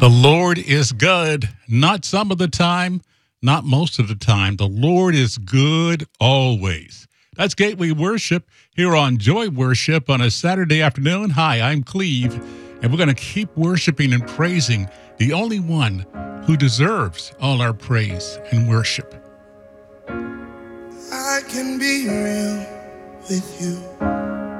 The Lord is good, not some of the time, not most of the time. The Lord is good always. That's Gateway Worship here on Joy Worship on a Saturday afternoon. Hi, I'm Cleve, and we're going to keep worshiping and praising the only one who deserves all our praise and worship. I can be real with you.